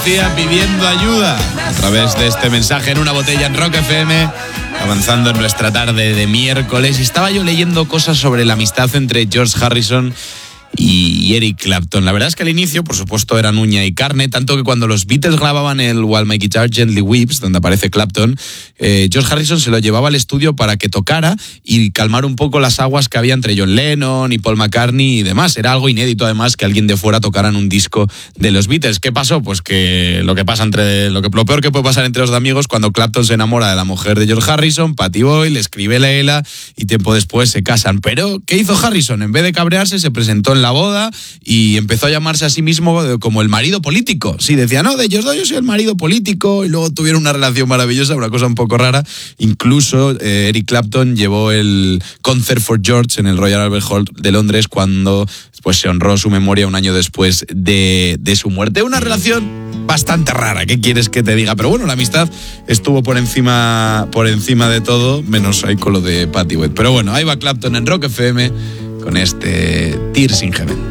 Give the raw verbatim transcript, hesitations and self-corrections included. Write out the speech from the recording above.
Pidiendo ayuda a través de este mensaje en una botella en Rock F M, avanzando en nuestra tarde de miércoles. Estaba yo leyendo cosas sobre la amistad entre George Harrison y Eric Clapton. La verdad es que al inicio, por supuesto, eran uña y carne, tanto que cuando los Beatles grababan el While My Guitar Gently Weeps, donde aparece Clapton, eh, George Harrison se lo llevaba al estudio para que tocara y calmar un poco las aguas que había entre John Lennon y Paul McCartney y demás. Era algo inédito, además, que alguien de fuera tocara en un disco de los Beatles. ¿Qué pasó? Pues que lo que pasa entre lo que lo peor que puede pasar entre los amigos, cuando Clapton se enamora de la mujer de George Harrison, Pattie Boyd, le escribe la Ela y tiempo después se casan. Pero ¿qué hizo Harrison? En vez de cabrearse, se presentó en la boda y empezó a llamarse a sí mismo como el marido político. Sí, decía, no, de ellos dos yo soy el marido político, y luego tuvieron una relación maravillosa, una cosa un poco rara. Incluso eh, Eric Clapton llevó el Concert for George en el Royal Albert Hall de Londres cuando pues, se honró su memoria un año después de, de su muerte. Una relación bastante rara, ¿qué quieres que te diga? Pero bueno, la amistad estuvo por encima, por encima de todo, menos ahí con lo de Pattie Boyd. Pero bueno, ahí va Clapton en Rock F M con este Tears in Heaven.